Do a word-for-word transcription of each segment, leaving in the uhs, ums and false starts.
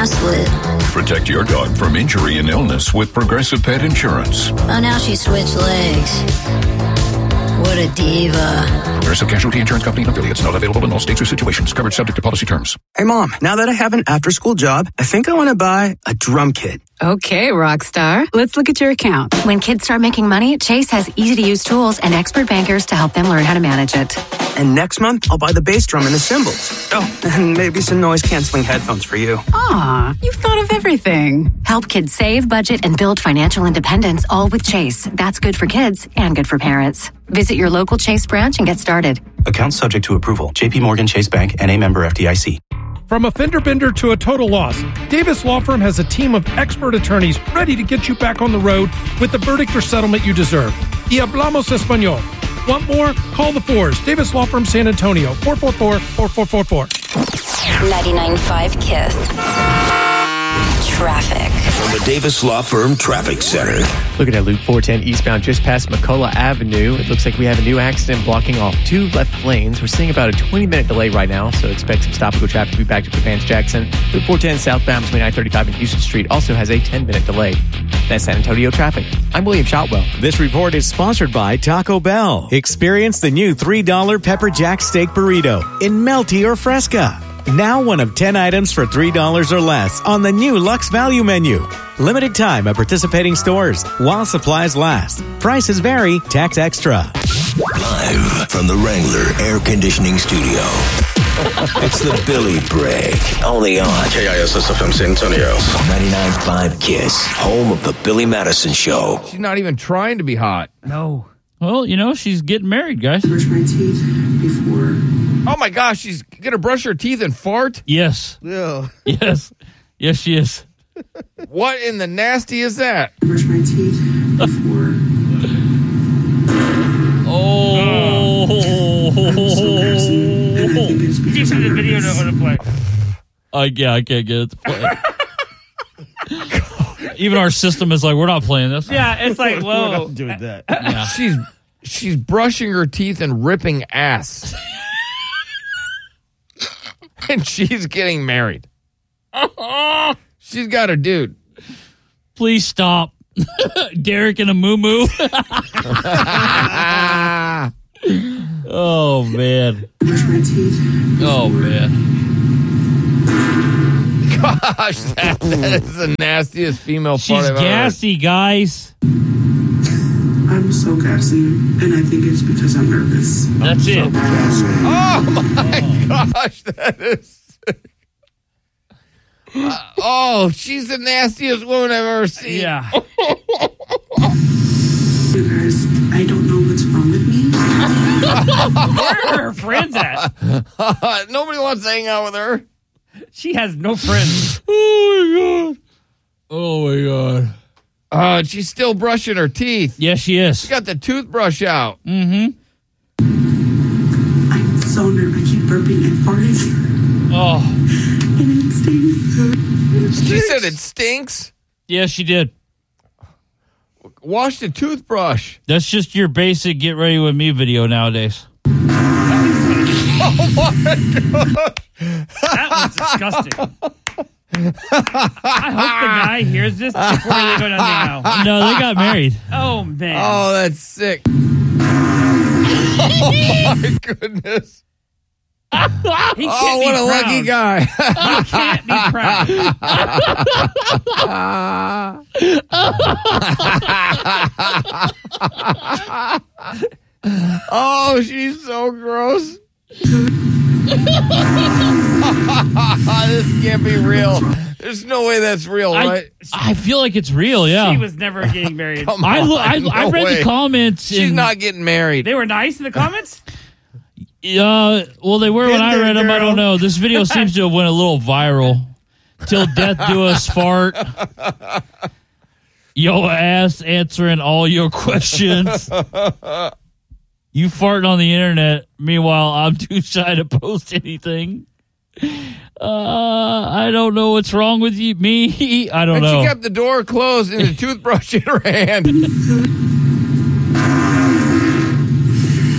split. Protect your dog from injury and illness with Progressive Pet Insurance. Oh, now she switched legs. What a diva. Progressive Casualty Insurance Company and affiliates. Not available in all states or situations. Covered subject to policy terms. Hey, Mom, now that I have an after-school job, I think I want to buy a drum kit. Okay, Rockstar. Let's look at your account. When kids start making money, Chase has easy-to-use tools and expert bankers to help them learn how to manage it. And next month, I'll buy the bass drum and the cymbals. Oh, and maybe some noise-canceling headphones for you. Aw, you've thought of everything. Help kids save, budget, and build financial independence, all with Chase. That's good for kids and good for parents. Visit your local Chase branch and get started. Account subject to approval. J P Morgan Chase Bank, N A member F D I C. From a fender bender to a total loss, Davis Law Firm has a team of expert attorneys ready to get you back on the road with the verdict or settlement you deserve. Y hablamos español. Want more? Call the fours. Davis Law Firm San Antonio, four four four, four four four four. ninety-nine point five KISS. Traffic. From the Davis Law Firm Traffic Center. Looking at Loop four ten eastbound just past McCullough Avenue. It looks like we have a new accident blocking off two left lanes. We're seeing about a twenty-minute delay right now, so expect some stop-and-go traffic to be back to Vance Jackson. Loop four ten southbound between I thirty-five and Houston Street also has a ten-minute delay. That's San Antonio traffic. I'm William Shotwell. This report is sponsored by Taco Bell. Experience the new three dollar Pepper Jack Steak Burrito in Melty or Fresca. Now one of ten items for three dollars or less on the new Lux Value Menu. Limited time at participating stores while supplies last. Prices vary, tax extra. Live from the Wrangler Air Conditioning Studio. It's the Billy Break. Only on K I S S F M San Antonio. ninety-nine point five KISS. Home of the Billy Madison Show. She's not even trying to be hot. No. Well, you know, she's getting married, guys. Brush my teeth before. Oh, my gosh. She's going to brush her teeth and fart? Yes. Ugh. Yes. Yes, she is. What in the nasty is that? Brush my teeth before. Oh. You said the video to play. Uh, yeah, I can't get it to play. Even our system is like, we're not playing this. Yeah, it's like, whoa. We're not doing that. Yeah. She's she's brushing her teeth and ripping ass. And she's getting married. She's got a dude. Please stop. Derek and a moo-moo. Oh, man. Brush my teeth. Oh, man. Gosh, that, that is the nastiest female She's part I've ever gassy, guys. I'm so gassy, and I think it's because I'm nervous. That's I'm it. So gassy. Oh, my gosh, that is sick. Uh, oh, she's the nastiest woman I've ever seen. Yeah. You guys, I don't know what's wrong with me. Where are her friends at? Nobody wants to hang out with her. She has no friends. Oh, my God. Oh, my God. Uh, she's still brushing her teeth. Yes, she is. She got the toothbrush out. Mm-hmm. I'm so nervous. I keep burping and farting. Oh. And it stinks. She said it stinks. Yeah, she did. Wash the toothbrush. That's just your basic get ready with me video nowadays. Oh, my God. That was disgusting. I hope the guy hears this before they go down the aisle. No, they got married. Oh, man. Oh, that's sick. Oh, my goodness. He can't Oh, be what a proud. lucky guy. He can't be proud. Oh, she's so gross. This can't be real. There's no way that's real, I, right? I feel like it's real, yeah. She was never getting married. Come I, on, lo- I, no I read way. the comments. She's and, not getting married. They were nice in the comments? Uh, well, they were when I read them. I don't know. This video seems to have went a little viral. Till death do us fart. Yo ass answering all your questions. You farting on the internet. Meanwhile, I'm too shy to post anything. Uh, I don't know what's wrong with you. Me, I don't and know. she kept the door closed and the toothbrush in her hand. I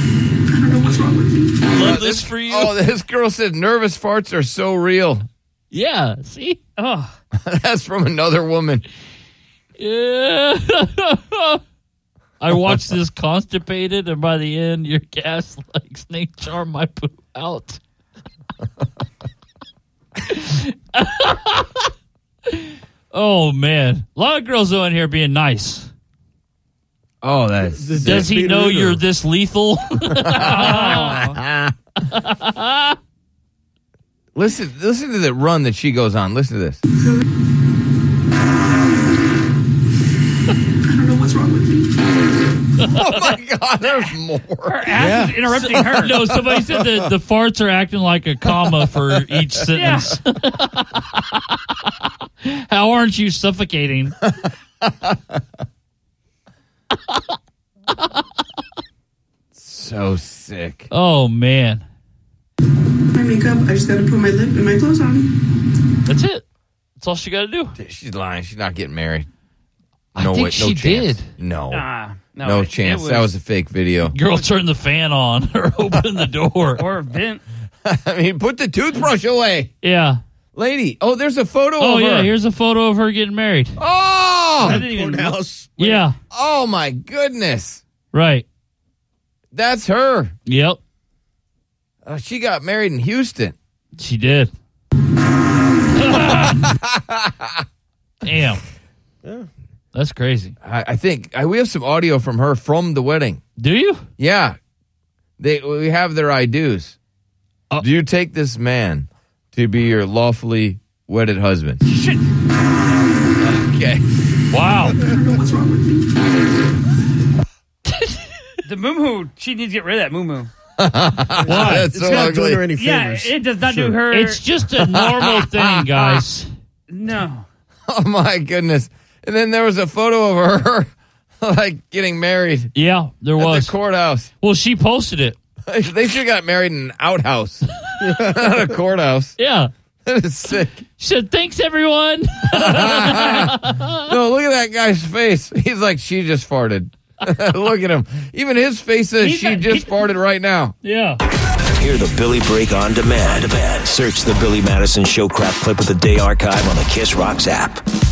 don't know what's wrong with me. Love Uh, this for you. Oh, this girl said nervous farts are so real. Yeah, see? Oh. That's from another woman. Yeah. I watched this constipated, and by the end, your gas like snake charm my poop out. Oh, man. A lot of girls though in here being nice. Oh, that's... Does he know you're this lethal? Listen, listen to the run that she goes on. Listen to this. I don't know what's wrong with me. Oh my God, there's more. Her ass is interrupting her. No, somebody said that the farts are acting like a comma for each sentence. How aren't you suffocating? So sick. Oh, man. My makeup, I just got to put my lip and my clothes on. That's it. That's all she got to do. She's lying. She's not getting married. I No think way, she no chance. did. No. Nah, no, no it- chance. it was- That was a fake video. Girl turned the fan on or opened the door. Or vent. I mean, put the toothbrush away. Yeah. Lady. Oh, there's a photo Oh, of her. yeah. Here's a photo of her getting married. Oh! I didn't even look. Yeah. Oh, my goodness. Right. That's her. Yep. Uh, she got married in Houston. She did. Damn. Yeah. That's crazy. I, I think I, we have some audio from her from the wedding. Do you? Yeah. They we have their I do's. Uh, Do you take this man to be your lawfully wedded husband? Shit. Okay. Wow. I don't know what's wrong with me. The moo she needs to get rid of that moo Why? That's It's so not ugly. doing her any Yeah, favors. it does not Sure. do her. It's just a normal thing, guys. No. Oh my goodness! And then there was a photo of her, like getting married Yeah, there at was. the courthouse. Well, she posted it. They should have got married in an outhouse, not a courthouse. Yeah. That is sick. She said, thanks, everyone. No, look at that guy's face. He's like, she just farted. Look at him. Even his face says He's she not- just he- farted right now. Yeah. Hear the Billy Break on demand. Search the Billy Madison Show crap clip of the day archive on the Kiss Rocks app.